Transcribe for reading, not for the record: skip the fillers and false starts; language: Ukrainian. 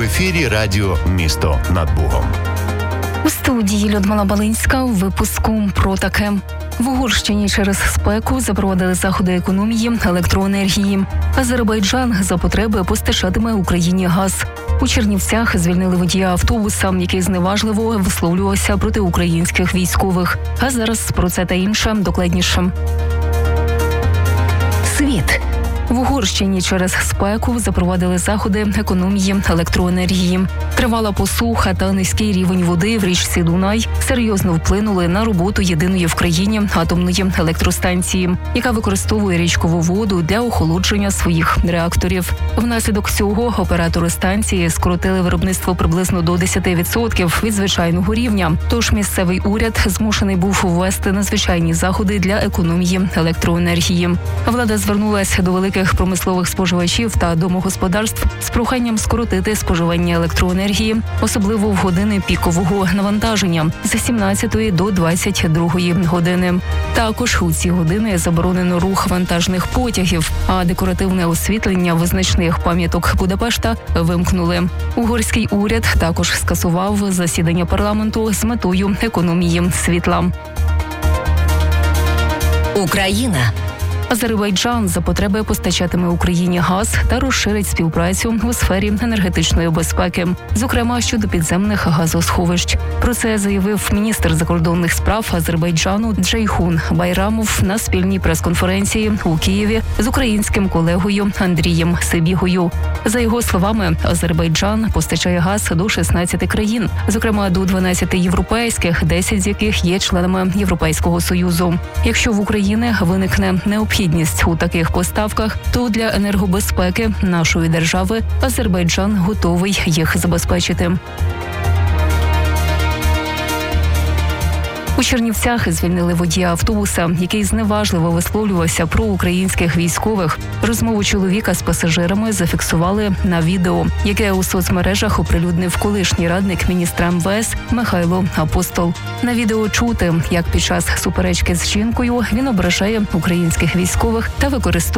ефірі радіо «Місто над Бугом». У студії Людмила Балинська у випуску про таке. В Угорщині через спеку запровадили заходи економії електроенергії. Азербайджан за потреби постачатиме Україні газ. У Чернівцях звільнили водія автобуса, який зневажливо висловлювався проти українських військових. А зараз про це та інше докладніше. Світ. В Угорщині через спеку запровадили заходи економії електроенергії. Тривала посуха та низький рівень води в річці Дунай серйозно вплинули на роботу єдиної в країні атомної електростанції, яка використовує річкову воду для охолодження своїх реакторів. Внаслідок цього оператори станції скоротили виробництво приблизно до 10% від звичайного рівня. Тож місцевий уряд змушений був ввести надзвичайні заходи для економії електроенергії. Влада звернулася до великих промислових споживачів та домогосподарств з проханням скоротити споживання електроенергії, особливо в години пікового навантаження з 17 до 22 години. Також у ці години заборонено рух вантажних потягів, а декоративне освітлення визначних пам'яток Будапешта вимкнули. Угорський уряд також скасував засідання парламенту з метою економії світла. Україна. Азербайджан за потреби постачатиме Україні газ та розширить співпрацю у сфері енергетичної безпеки, зокрема щодо підземних газосховищ. Про це заявив міністр закордонних справ Азербайджану Джейхун Байрамов на спільній прес-конференції у Києві з українським колегою Андрієм Сибігою. За його словами, Азербайджан постачає газ до 16 країн, зокрема до 12 європейських, 10 з яких є членами Європейського Союзу. Якщо в Україні виникне необхідність у таких поставках, то для енергобезпеки нашої держави Азербайджан готовий їх забезпечити. У Чернівцях звільнили водія автобуса, який зневажливо висловлювався про українських військових. Розмову чоловіка з пасажирами зафіксували на відео, яке у соцмережах оприлюднив колишній радник міністра МВС Михайло Апостол. На відео чути, як під час суперечки з жінкою він ображає українських військових та використовує